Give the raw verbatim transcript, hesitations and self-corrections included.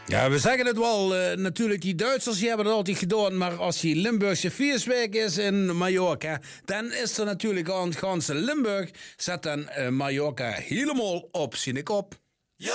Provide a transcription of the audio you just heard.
Ja, we zeggen het wel. Uh, natuurlijk, die Duitsers die hebben het altijd gedaan. Maar als die Limburgse Vierswijk is in Mallorca, dan is er natuurlijk aan het ganse Limburg. Zet dan uh, Mallorca helemaal op zijn kop.